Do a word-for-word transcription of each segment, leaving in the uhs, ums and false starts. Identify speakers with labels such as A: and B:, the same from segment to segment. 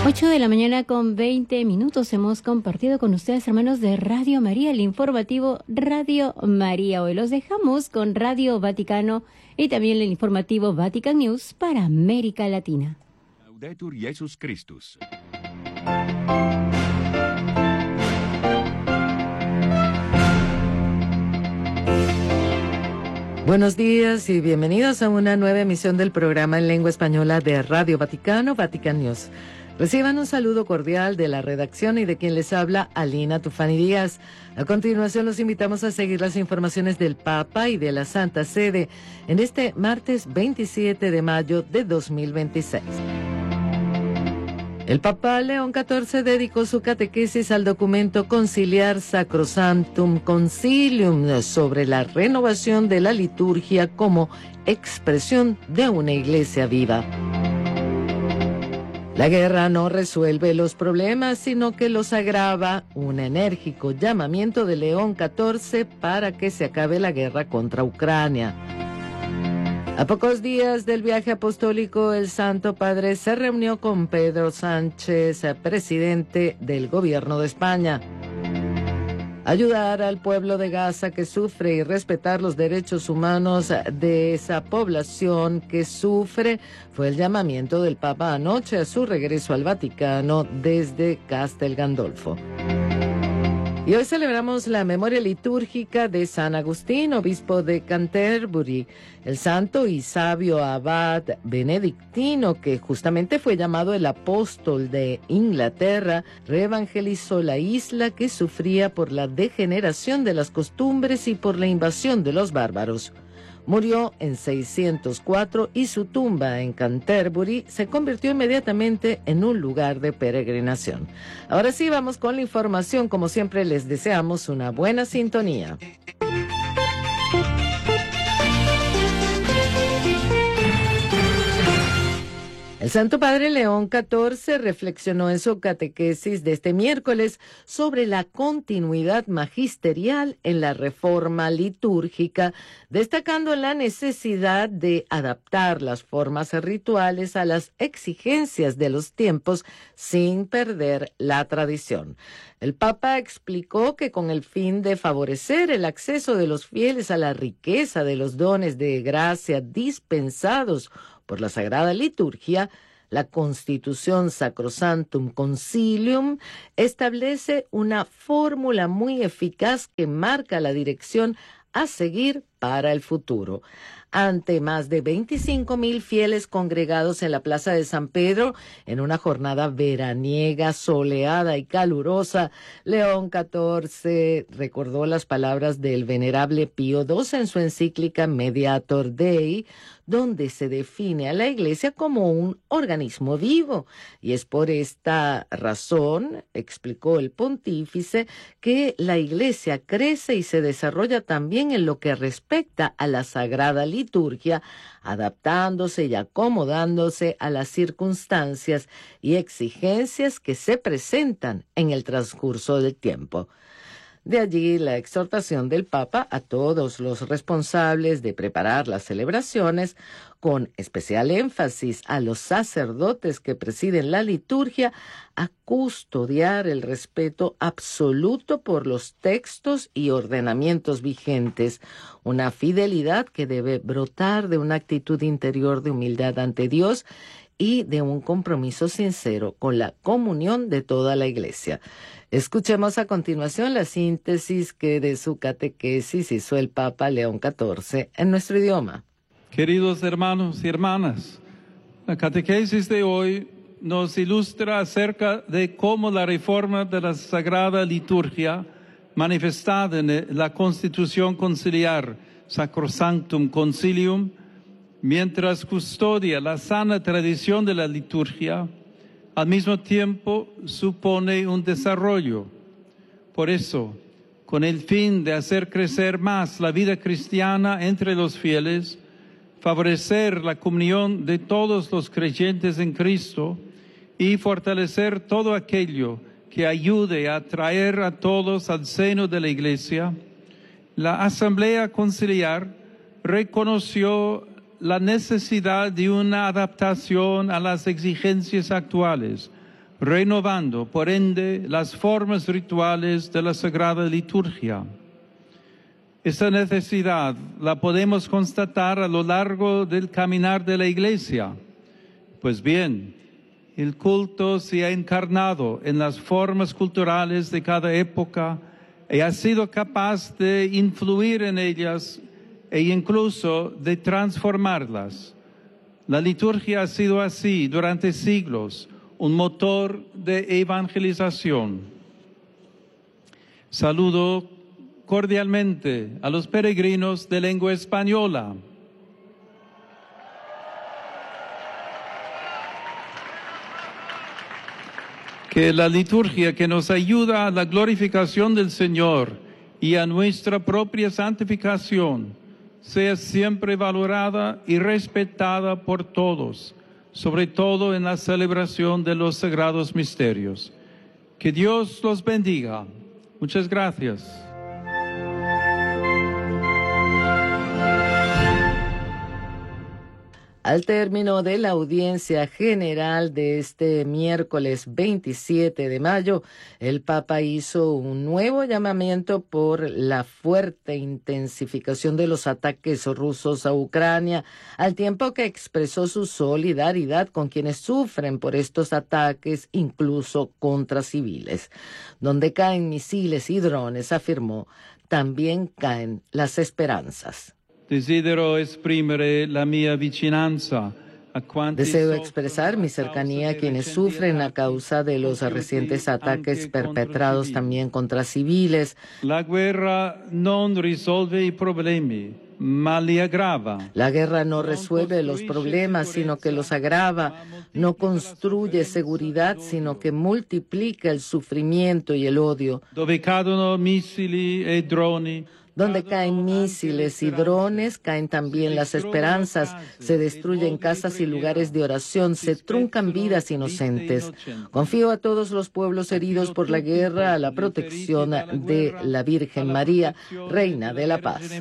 A: ocho de la mañana con veinte minutos hemos compartido con ustedes, hermanos de Radio María, el informativo Radio María. Hoy los dejamos con Radio Vaticano y también el informativo Vatican News para América Latina.
B: Laudetur Jesus Christus.
C: Buenos días y bienvenidos a una nueva emisión del programa en lengua española de Radio Vaticano, Vatican News. Reciban un saludo cordial de la redacción y de quien les habla, Alina Tufani Díaz. A continuación los invitamos a seguir las informaciones del Papa y de la Santa Sede en este martes veintisiete de mayo de dos mil veintiséis. El Papa León catorce dedicó su catequesis al documento Conciliar Sacrosanctum Concilium sobre la renovación de la liturgia como expresión de una iglesia viva. La guerra no resuelve los problemas, sino que los agrava. Un enérgico llamamiento de León catorce para que se acabe la guerra contra Ucrania. A pocos días del viaje apostólico, el Santo Padre se reunió con Pedro Sánchez, presidente del Gobierno de España. Ayudar al pueblo de Gaza que sufre y respetar los derechos humanos de esa población que sufre fue el llamamiento del Papa anoche a su regreso al Vaticano desde Castel Gandolfo. Y hoy celebramos la memoria litúrgica de San Agustín, obispo de Canterbury, el santo y sabio abad benedictino que justamente fue llamado el apóstol de Inglaterra, reevangelizó la isla que sufría por la degeneración de las costumbres y por la invasión de los bárbaros. Murió en seiscientos cuatro y su tumba en Canterbury se convirtió inmediatamente en un lugar de peregrinación. Ahora sí, vamos con la información. Como siempre, les deseamos una buena sintonía. El Santo Padre León catorce reflexionó en su catequesis de este miércoles sobre la continuidad magisterial en la reforma litúrgica, destacando la necesidad de adaptar las formas rituales a las exigencias de los tiempos sin perder la tradición. El Papa explicó que con el fin de favorecer el acceso de los fieles a la riqueza de los dones de gracia dispensados por la Sagrada Liturgia, la Constitución Sacrosanctum Concilium establece una fórmula muy eficaz que marca la dirección a seguir para el futuro. Ante más de veinticinco mil fieles congregados en la Plaza de San Pedro en una jornada veraniega, soleada y calurosa, León catorce recordó las palabras del venerable Pío doce en su encíclica Mediator Dei, donde se define a la Iglesia como un organismo vivo. Y es por esta razón, explicó el pontífice, que la Iglesia crece y se desarrolla también en lo que respecta a la Sagrada Liturgia, adaptándose y acomodándose a las circunstancias y exigencias que se presentan en el transcurso del tiempo. De allí la exhortación del Papa a todos los responsables de preparar las celebraciones, con especial énfasis a los sacerdotes que presiden la liturgia, a custodiar el respeto absoluto por los textos y ordenamientos vigentes, una fidelidad que debe brotar de una actitud interior de humildad ante Dios y de un compromiso sincero con la comunión de toda la Iglesia. Escuchemos a continuación la síntesis que de su catequesis hizo el Papa León catorce en nuestro idioma.
D: Queridos hermanos y hermanas, la catequesis de hoy nos ilustra acerca de cómo la reforma de la Sagrada Liturgia, manifestada en la Constitución Conciliar Sacrosanctum Concilium, mientras custodia la sana tradición de la liturgia, al mismo tiempo supone un desarrollo. Por eso, con el fin de hacer crecer más la vida cristiana entre los fieles, favorecer la comunión de todos los creyentes en Cristo y fortalecer todo aquello que ayude a traer a todos al seno de la Iglesia, la Asamblea Conciliar reconoció la necesidad de una adaptación a las exigencias actuales, renovando, por ende, las formas rituales de la Sagrada Liturgia. Esta necesidad la podemos constatar a lo largo del caminar de la Iglesia. Pues bien, el culto se ha encarnado en las formas culturales de cada época y ha sido capaz de influir en ellas e incluso de transformarlas. La liturgia ha sido así durante siglos, un motor de evangelización. Saludo cordialmente a los peregrinos de lengua española. Que la liturgia que nos ayuda a la glorificación del Señor y a nuestra propia santificación sea siempre valorada y respetada por todos, sobre todo en la celebración de los sagrados misterios. Que Dios los bendiga. Muchas gracias.
C: Al término de la audiencia general de este miércoles veintisiete de mayo, el Papa hizo un nuevo llamamiento por la fuerte intensificación de los ataques rusos a Ucrania, al tiempo que expresó su solidaridad con quienes sufren por estos ataques, incluso contra civiles. Donde caen misiles y drones, afirmó, también caen las esperanzas.
D: Desidero exprimere la mia vicinanza a quanti
C: Deseo expresar mi cercanía a quienes sufren a causa de los recientes ataques perpetrados también contra civiles.
D: La guerra non risolve i problemi, ma li aggrava.
C: La guerra no resuelve los problemas, sino que los agrava. No construye seguridad, sino que multiplica el sufrimiento y el odio.
D: Dove cadono missili e droni.
C: Donde caen misiles y drones, caen también las esperanzas, se destruyen casas y lugares de oración, se truncan vidas inocentes. Confío a todos los pueblos heridos por la guerra a la protección de la Virgen María, Reina de la Paz.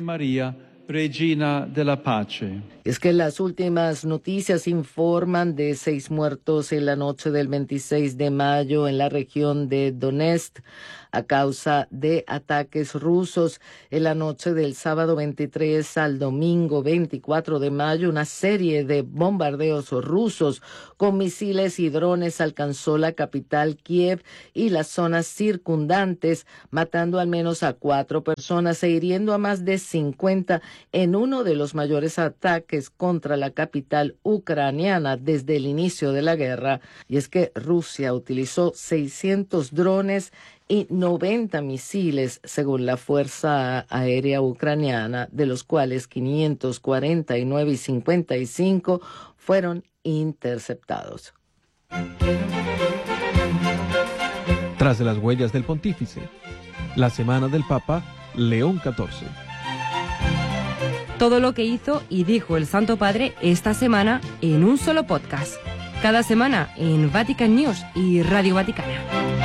D: Regina de la Pace.
C: Es que las últimas noticias informan de seis muertos en la noche del veintiséis de mayo en la región de Donetsk a causa de ataques rusos. En la noche del sábado veintitrés al domingo veinticuatro de mayo, una serie de bombardeos rusos con misiles y drones alcanzó la capital Kiev y las zonas circundantes, matando al menos a cuatro personas e hiriendo a más de cincuenta en uno de los mayores ataques contra la capital ucraniana desde el inicio de la guerra. Y es que Rusia utilizó seiscientos drones y noventa misiles, según la Fuerza Aérea Ucraniana, de los cuales quinientos cuarenta y nueve y cincuenta y cinco fueron interceptados.
E: Tras las huellas del pontífice, la semana del Papa León catorce.
F: Todo lo que hizo y dijo el Santo Padre esta semana en un solo podcast. Cada semana en Vatican News y Radio Vaticana.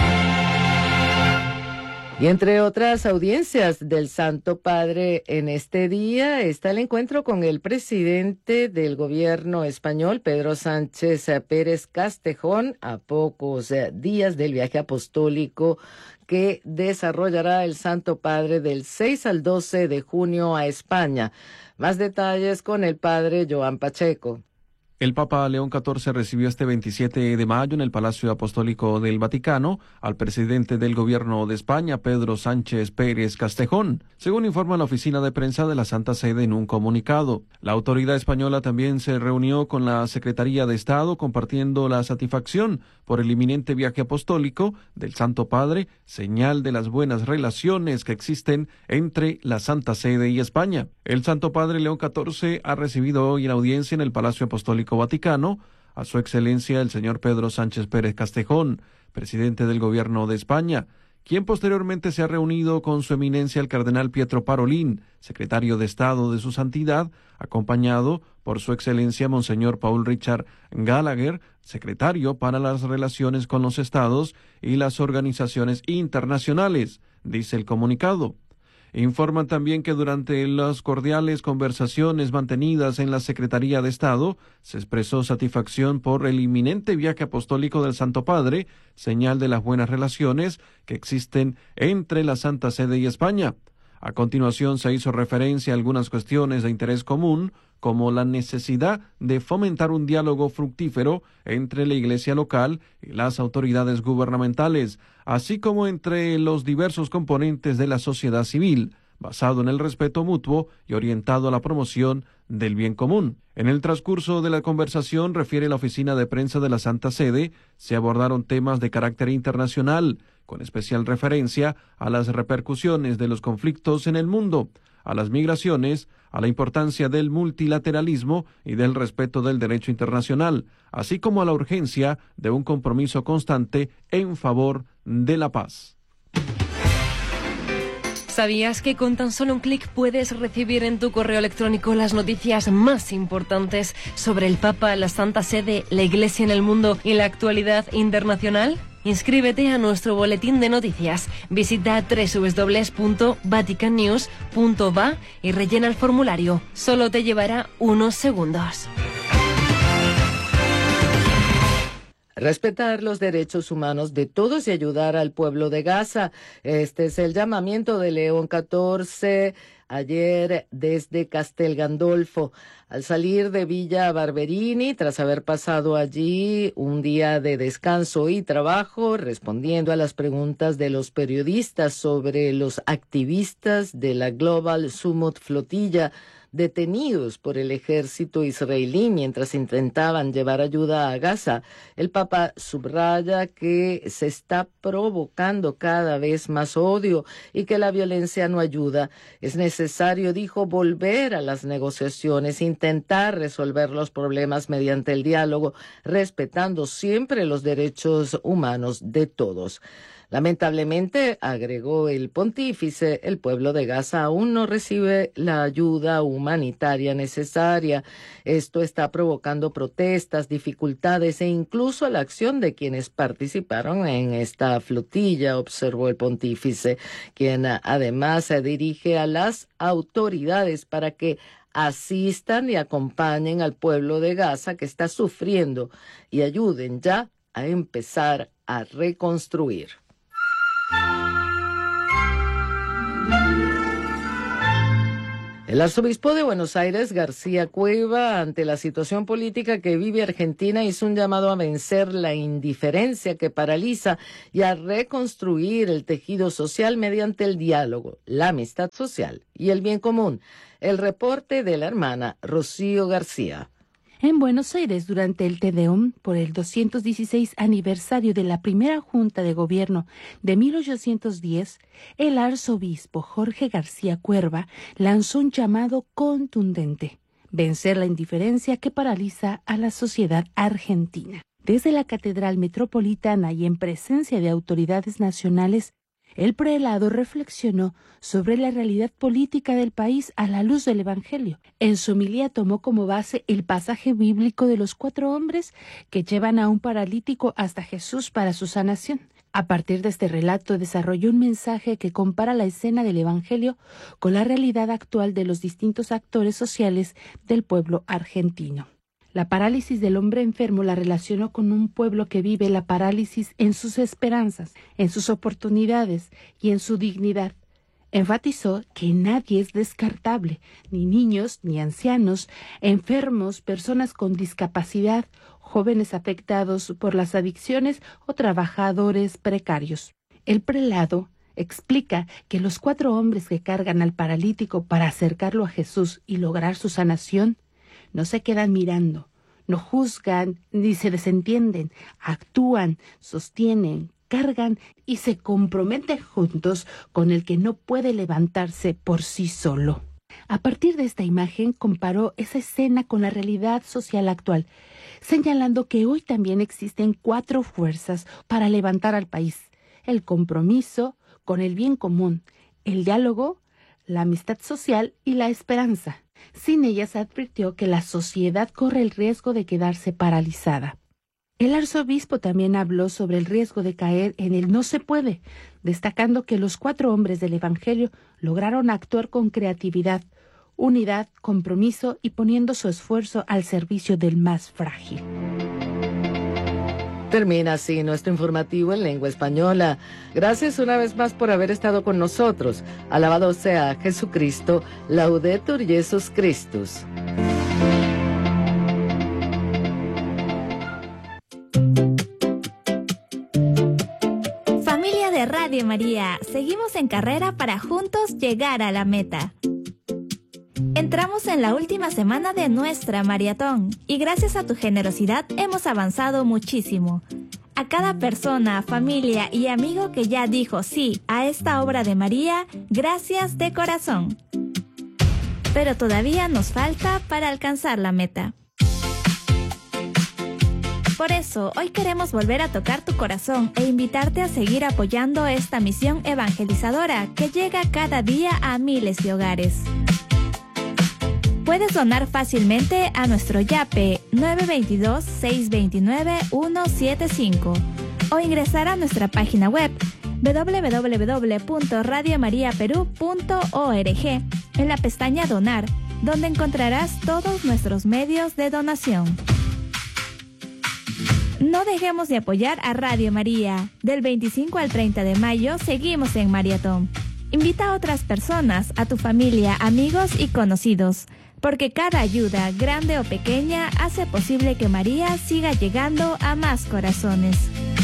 C: Y entre otras audiencias del Santo Padre en este día está el encuentro con el presidente del gobierno español, Pedro Sánchez Pérez Castejón, a pocos días del viaje apostólico que desarrollará el Santo Padre del seis al doce de junio a España. Más detalles con el padre Joan Pacheco.
E: El Papa León catorce recibió este veintisiete de mayo en el Palacio Apostólico del Vaticano al presidente del Gobierno de España, Pedro Sánchez Pérez Castejón, según informa la oficina de prensa de la Santa Sede en un comunicado. La autoridad española también se reunió con la Secretaría de Estado compartiendo la satisfacción por el inminente viaje apostólico del Santo Padre, señal de las buenas relaciones que existen entre la Santa Sede y España. El Santo Padre León catorce ha recibido hoy en audiencia en el Palacio Apostólico Vaticano a su excelencia el señor Pedro Sánchez Pérez Castejón, presidente del Gobierno de España, quien posteriormente se ha reunido con su eminencia el cardenal Pietro Parolin, secretario de Estado de su Santidad, acompañado por su excelencia Monseñor Paul Richard Gallagher, secretario para las relaciones con los estados y las organizaciones internacionales, dice el comunicado. Informan también que durante las cordiales conversaciones mantenidas en la Secretaría de Estado se expresó satisfacción por el inminente viaje apostólico del Santo Padre, señal de las buenas relaciones que existen entre la Santa Sede y España. A continuación se hizo referencia a algunas cuestiones de interés común, como la necesidad de fomentar un diálogo fructífero entre la Iglesia local y las autoridades gubernamentales, así como entre los diversos componentes de la sociedad civil, basado en el respeto mutuo y orientado a la promoción del bien común. En el transcurso de la conversación, refiere la oficina de prensa de la Santa Sede, se abordaron temas de carácter internacional, con especial referencia a las repercusiones de los conflictos en el mundo, a las migraciones, a la importancia del multilateralismo y del respeto del derecho internacional, así como a la urgencia de un compromiso constante en favor de la paz.
F: ¿Sabías que con tan solo un clic puedes recibir en tu correo electrónico las noticias más importantes sobre el Papa, la Santa Sede, la Iglesia en el mundo y la actualidad internacional? Inscríbete a nuestro boletín de noticias. Visita doble u doble u doble u punto vatican news punto va y rellena el formulario. Solo te llevará unos segundos.
C: Respetar los derechos humanos de todos y ayudar al pueblo de Gaza. Este es el llamamiento de León catorce ayer desde Castel Gandolfo. Al salir de Villa Barberini, tras haber pasado allí un día de descanso y trabajo, respondiendo a las preguntas de los periodistas sobre los activistas de la Global Summit Flotilla, detenidos por el ejército israelí mientras intentaban llevar ayuda a Gaza, el Papa subraya que se está provocando cada vez más odio y que la violencia no ayuda. Es necesario, dijo, volver a las negociaciones, intentar resolver los problemas mediante el diálogo, respetando siempre los derechos humanos de todos. Lamentablemente, agregó el pontífice, el pueblo de Gaza aún no recibe la ayuda humanitaria necesaria. Esto está provocando protestas, dificultades e incluso la acción de quienes participaron en esta flotilla, observó el pontífice, quien además se dirige a las autoridades para que asistan y acompañen al pueblo de Gaza que está sufriendo y ayuden ya a empezar a reconstruir. El arzobispo de Buenos Aires, García Cueva, ante la situación política que vive Argentina, hizo un llamado a vencer la indiferencia que paraliza y a reconstruir el tejido social mediante el diálogo, la amistad social y el bien común. El reporte de la hermana Rocío García.
G: En Buenos Aires, durante el Te Deum por el doscientos dieciséis aniversario de la primera Junta de Gobierno de mil ochocientos diez, el arzobispo Jorge García Cuerva lanzó un llamado contundente: vencer la indiferencia que paraliza a la sociedad argentina. Desde la Catedral Metropolitana y en presencia de autoridades nacionales, el prelado reflexionó sobre la realidad política del país a la luz del Evangelio. En su homilía tomó como base el pasaje bíblico de los cuatro hombres que llevan a un paralítico hasta Jesús para su sanación. A partir de este relato desarrolló un mensaje que compara la escena del Evangelio con la realidad actual de los distintos actores sociales del pueblo argentino. La parálisis del hombre enfermo la relacionó con un pueblo que vive la parálisis en sus esperanzas, en sus oportunidades y en su dignidad. Enfatizó que nadie es descartable, ni niños, ni ancianos, enfermos, personas con discapacidad, jóvenes afectados por las adicciones o trabajadores precarios. El prelado explica que los cuatro hombres que cargan al paralítico para acercarlo a Jesús y lograr su sanación no se quedan mirando, no juzgan ni se desentienden, actúan, sostienen, cargan y se comprometen juntos con el que no puede levantarse por sí solo. A partir de esta imagen comparó esa escena con la realidad social actual, señalando que hoy también existen cuatro fuerzas para levantar al país: el compromiso con el bien común, el diálogo, la amistad social y la esperanza. Sin ellas, advirtió que la sociedad corre el riesgo de quedarse paralizada. El arzobispo también habló sobre el riesgo de caer en el no se puede, destacando que los cuatro hombres del Evangelio lograron actuar con creatividad, unidad, compromiso y poniendo su esfuerzo al servicio del más frágil.
C: Termina así nuestro informativo en lengua española. Gracias una vez más por haber estado con nosotros. Alabado sea Jesucristo. Laudetur Jesus Christus.
H: Familia de Radio María, seguimos en carrera para juntos llegar a la meta. Entramos en la última semana de nuestra maratón y gracias a tu generosidad hemos avanzado muchísimo. A cada persona, familia y amigo que ya dijo sí a esta obra de María, gracias de corazón. Pero todavía nos falta para alcanzar la meta. Por eso, hoy queremos volver a tocar tu corazón e invitarte a seguir apoyando esta misión evangelizadora que llega cada día a miles de hogares. Puedes donar fácilmente a nuestro Yape nueve dos dos, seis dos nueve, uno siete cinco o ingresar a nuestra página web doble u doble u doble u punto radio maría perú punto org en la pestaña Donar, donde encontrarás todos nuestros medios de donación. No dejemos de apoyar a Radio María. Del veinticinco al treinta de mayo seguimos en maratón. Invita a otras personas, a tu familia, amigos y conocidos, porque cada ayuda, grande o pequeña, hace posible que María siga llegando a más corazones.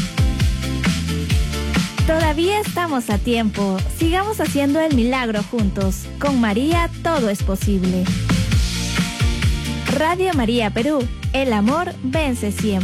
H: Todavía estamos a tiempo. Sigamos haciendo el milagro juntos. Con María todo es posible. Radio María Perú. El amor vence siempre.